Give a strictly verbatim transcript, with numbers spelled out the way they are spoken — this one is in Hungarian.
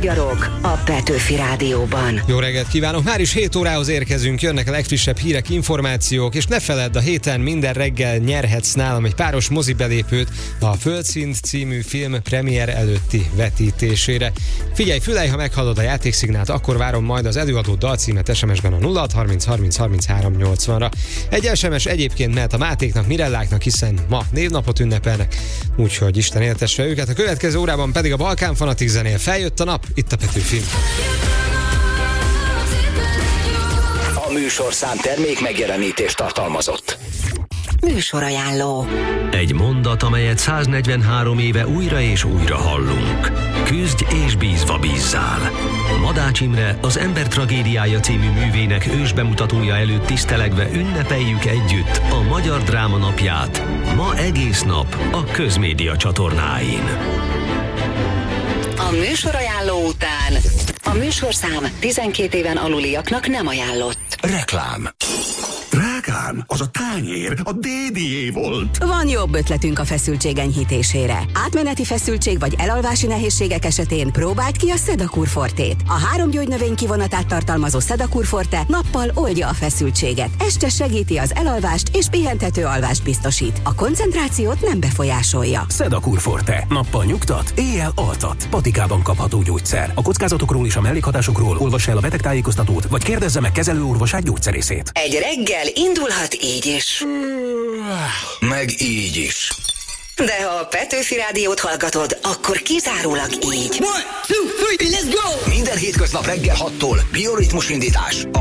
magyarok a Petőfi Rádióban. Jó reggelt kívánok! Már is hét órához érkezünk, jönnek a legfrissebb hírek, információk, és ne feledd, a héten minden reggel nyerhetsz nálam egy páros mozibelépőt a Földszint című film premier előtti vetítésére. Figyelj, fülelj, ha meghallod a játékszignált, akkor várom majd az előadó dalcímet es em es-ben a nulla hat harminc harminc harminchárom nyolcvanra. Egy es em es egyébként mehet a Mátéknak, Mirelláknak, hiszen ma névnapot ünnepelnek, úgyhogy Isten éltesse őket. A következő órában pedig a Balkán Fanatik zenél. Feljött a nap, itt a Petőfi. A műsorszám termék megjelenítést tartalmazott. Műsorajánló. Egy mondat, amelyet száznegyvenhárom éve újra és újra hallunk. Küzdj és bízva bízzál. Madács Imre az Ember tragédiája című művének ősbemutatója előtt tisztelegve ünnepeljük együtt a Magyar Dráma Napját. Ma egész nap a Közmédia csatornáin. A műsorajánló után a műsorszám tizenkét éven aluliaknak nem ajánlott. Reklám. Drágám, az a tányér a dédié volt. Van jobb ötletünk a feszültség enyhítésére. Átmeneti feszültség vagy elalvási nehézségek esetén próbáld ki a Sedakur Fortét. A három gyógynövény kivonatát tartalmazó Sedakur Forte nappal oldja a feszültséget, este segíti az elalvást és pihentető alvást biztosít. A koncentrációt nem befolyásolja. Sedakur Forte. Nappal nyugtat, éjjel altat. Patikában kapható gyógyszer. A kockázatokról és a mellékhatásokról olvassa el a betegtájékoztatót, vagy kérdezze meg kezelőorvosát, gyógyszerészét. Egy reggel indulhat így is. Meg így is. De ha a Petőfi Rádiót hallgatod, akkor kizárólag így. One, two, three, let's go! Minden hétköznap reggel hattól bioritmus indítás.